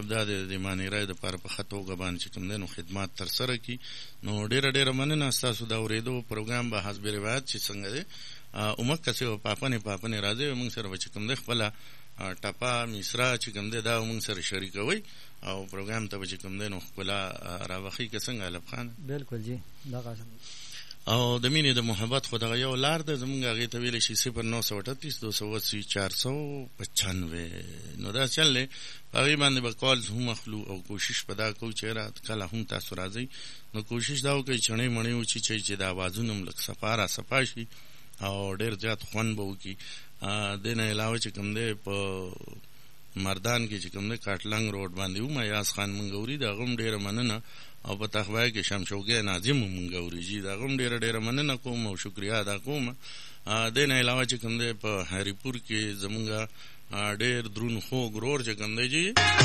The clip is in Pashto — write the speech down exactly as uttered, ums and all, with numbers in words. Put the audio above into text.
دا د مانیرای د پاره په خطو غبان چې کوم دنو خدمات تر سره کی. نو ډیره ډیره مننه تاسو دا اوریدو پروګرام به حسب روایت چې څنګه دی اومک کسه پاپنه پاپنه راځي موږ سره چې کوم د خپل ټپا میسرا چې کوم دا موږ سره شریکوي او پروګرام ته چې کوم دنو خپل راوخی که څنګه الف خان. بالکل جی دا او د مینې د محبت خو دغه یو لار ده زمونږ هغې ته ویلی شي صفر نو سو اٹھتیس دو سو اسی چار سو پچانوے. نو دا چل دی په هغې باندې به کالز هم اخلو او کوشش په دا کوو چې یاره کله هم تاسو راځئ نو کوشش دا وکړئ چڼې مڼې وچیچئ چې د اوازونه هم لږ صفا را صفا شي او ډېر زیات خوند به وکړي. دې نه علاوه چې کوم دی په مردان کې چې کوم دی کاټلنګ روډ باندې هم ایاز خان منګوري د هغه هم ډېره مننه او په تخوای کې شمشوګي ناظم منګوري جی دا هم ډېره ډېره مننه کوم او شکریا ادا کوم. دې نه علاوه چې کوم دی په هری پور کې زمونږ ډېر درون خوږ رور چې کوم دی جی